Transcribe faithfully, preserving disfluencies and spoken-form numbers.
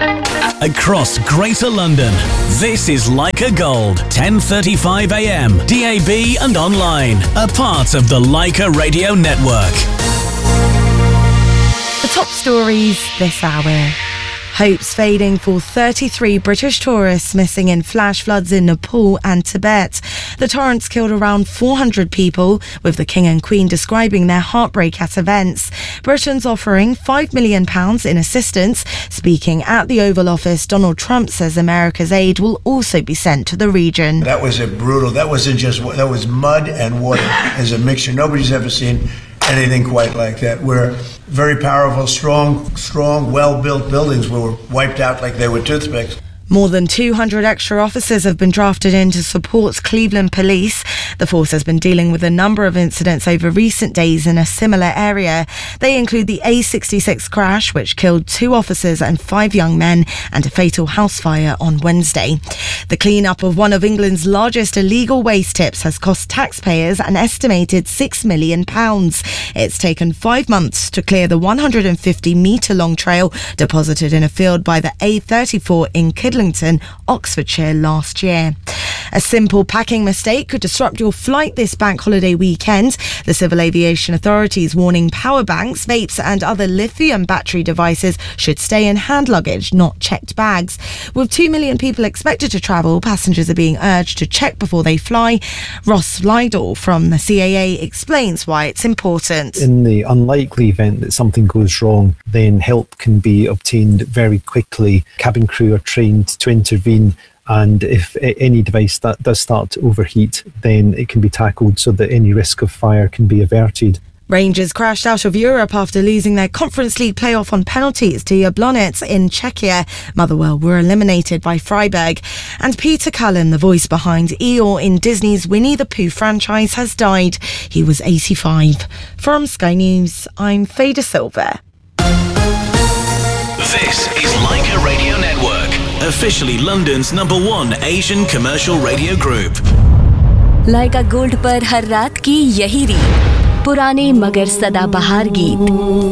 Across Greater London, this is Leica Gold, ten thirty-five a m, D A B and online, a part of the Leica Radio Network. The top stories this hour. Hopes fading for thirty-three British tourists missing in flash floods in Nepal and Tibet. The torrents killed around four hundred people, with the King and Queen describing their heartbreak at events. Britain's offering five million pounds in assistance. Speaking at the Oval Office, Donald Trump says America's aid will also be sent to the region. That was a brutal, that wasn't just, that was mud and water as a mixture. Nobody's ever seen anything quite like that. We're very powerful, strong, strong, well-built buildings were wiped out like they were toothpicks. More than two hundred extra officers have been drafted in to support Cleveland Police. The force has been dealing with a number of incidents over recent days in a similar area. They include the A sixty-six crash, which killed two officers and five young men, and a fatal house fire on Wednesday. The clean-up of one of England's largest illegal waste tips has cost taxpayers an estimated six million pounds. It's taken five months to clear the one hundred fifty metre long trail deposited in a field by the A thirty-four in Kidlington, Oxfordshire last year. A simple packing mistake could disrupt your flight this bank holiday weekend. The Civil Aviation Authority is warning power banks, vapes and other lithium battery devices should stay in hand luggage, not checked bags. With two million people expected to travel, passengers are being urged to check before they fly. Ross Lydall from the C A A explains why it's important. In the unlikely event that something goes wrong, then help can be obtained very quickly. Cabin crew are trained to intervene, and if any device that does start to overheat, then it can be tackled so that any risk of fire can be averted. Rangers crashed out of Europe after losing their Conference League playoff on penalties to Jablonec in Czechia. Motherwell were eliminated by Freiburg. And Peter Cullen, the voice behind Eeyore in Disney's Winnie the Pooh franchise, has died. He was eighty-five. From Sky News, I'm Fader Silver. This is Leica Radio Network, officially London's number one Asian commercial radio group. Leica Gold पर हर रात की यही रीत, पुराने मगर सदाबहार गीत.